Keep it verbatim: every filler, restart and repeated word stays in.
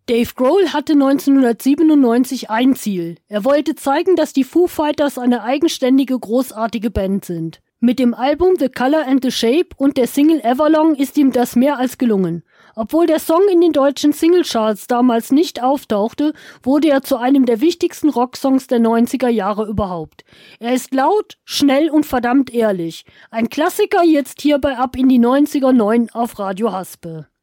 Dave Grohl hatte neunzehnhundertsiebenundneunzig ein Ziel. Er wollte zeigen, dass die Foo Fighters eine eigenständige, großartige Band sind. Mit dem Album The Color and the Shape und der Single Everlong ist ihm das mehr als gelungen. Obwohl der Song in den deutschen Singlecharts damals nicht auftauchte, wurde er zu einem der wichtigsten Rocksongs der neunziger Jahre überhaupt. Er ist laut, schnell und verdammt ehrlich. Ein Klassiker jetzt hierbei ab in die neunziger neun auf Radio Haspe.